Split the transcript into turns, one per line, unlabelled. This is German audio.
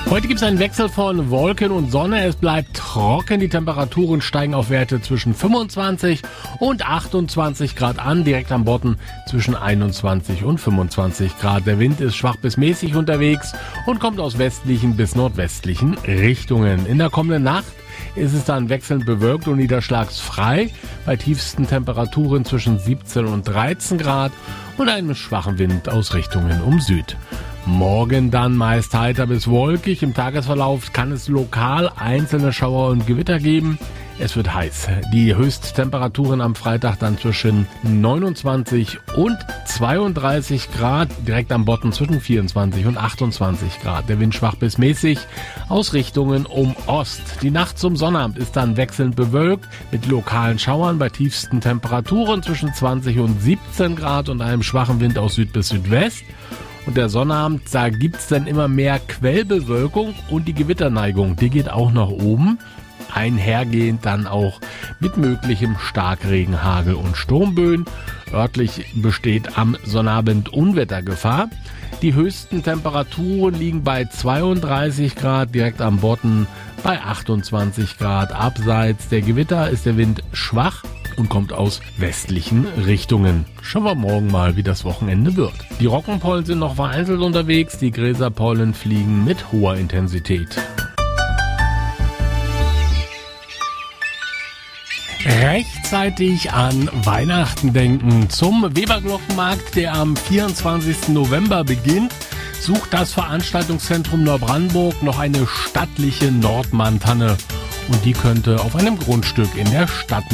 Heute gibt es einen Wechsel von Wolken und Sonne. Es bleibt trocken. Die Temperaturen steigen auf Werte zwischen 25 und 28 Grad an. Direkt am Bodden zwischen 21 und 25 Grad. Der Wind ist schwach bis mäßig unterwegs und kommt aus westlichen bis nordwestlichen Richtungen. In der kommenden Nacht ist es dann wechselnd bewölkt und niederschlagsfrei. Bei tiefsten Temperaturen zwischen 17 und 13 Grad und einem schwachen Wind aus Richtungen um Süd. Morgen dann meist heiter bis wolkig. Im Tagesverlauf kann es lokal einzelne Schauer und Gewitter geben. Es wird heiß. Die Höchsttemperaturen am Freitag dann zwischen 29 und 32 Grad. Direkt am Bodden zwischen 24 und 28 Grad. Der Wind schwach bis mäßig aus Richtungen um Ost. Die Nacht zum Sonnabend ist dann wechselnd bewölkt mit lokalen Schauern bei tiefsten Temperaturen zwischen 20 und 17 Grad und einem schwachen Wind aus Süd bis Südwest. Und der Sonnabend, da gibt's dann immer mehr Quellbewölkung und die Gewitterneigung, die geht auch nach oben. Einhergehend dann auch mit möglichem Starkregen, Hagel und Sturmböen. Örtlich besteht am Sonnabend Unwettergefahr. Die höchsten Temperaturen liegen bei 32 Grad, direkt am Bodden bei 28 Grad. Abseits der Gewitter ist der Wind schwach und kommt aus westlichen Richtungen. Schauen wir morgen mal, wie das Wochenende wird. Die Roggenpollen sind noch vereinzelt unterwegs, die Gräserpollen fliegen mit hoher Intensität. Rechtzeitig an Weihnachten denken. Zum Weberglockenmarkt, der am 24. November beginnt, sucht das Veranstaltungszentrum Neubrandenburg noch eine stattliche Nordmann-Tanne. Und die könnte auf einem Grundstück in der Stadt